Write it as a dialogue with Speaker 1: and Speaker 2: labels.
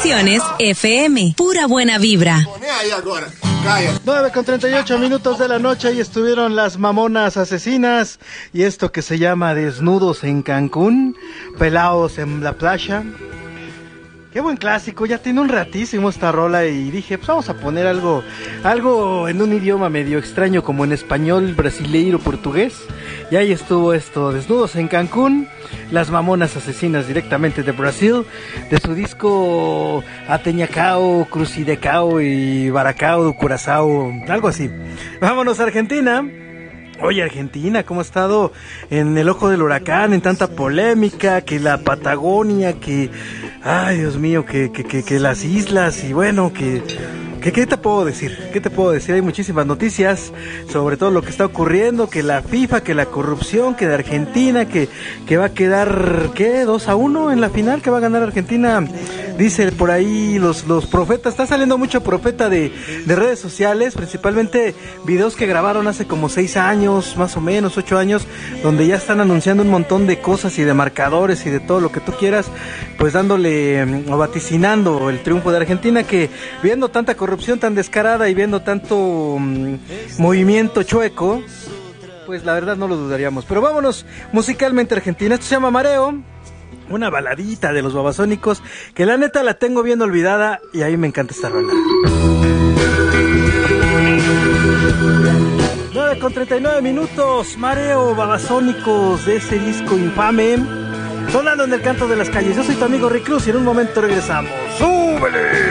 Speaker 1: Estaciones FM. Pura buena vibra.
Speaker 2: 9:38 de la noche. Ahí estuvieron las Mamonas Asesinas. Y esto que se llama Desnudos en Cancún. Pelados en la playa. Qué buen clásico, ya tiene un ratísimo esta rola y dije, pues vamos a poner algo en un idioma medio extraño como en español, brasileiro, portugués. Y ahí estuvo esto, Desnudos en Cancún, las Mamonas Asesinas directamente de Brasil, de su disco Ateñacao, Crucidecao y Baracao, Curazao, algo así. Vámonos a Argentina. Oye, Argentina, ¿cómo ha estado en el ojo del huracán, en tanta polémica, que la Patagonia, que, ay Dios mío, que las islas y bueno, ¿qué te puedo decir? ¿Qué te puedo decir? Hay muchísimas noticias sobre todo lo que está ocurriendo, que la FIFA, que la corrupción, que de Argentina, que va a quedar, ¿qué? 2-1 en la final, que va a ganar Argentina. Dice por ahí los profetas, está saliendo mucho profeta de redes sociales, principalmente videos que grabaron hace como 6 años, más o menos, 8 años, donde ya están anunciando un montón de cosas y de marcadores y de todo lo que tú quieras, pues dándole o vaticinando el triunfo de Argentina, que viendo tanta corrupción tan descarada y viendo tanto movimiento chueco, pues la verdad no lo dudaríamos. Pero vámonos musicalmente a Argentina. Esto se llama Mareo, una baladita de los Babasónicos, que la neta la tengo bien olvidada y a mí me encanta esta rola. 9:39, Mareo, Babasónicos, de ese disco infame, sonando en el canto de las calles. Yo soy tu amigo Rick Cruz y en un momento regresamos. ¡Súbele!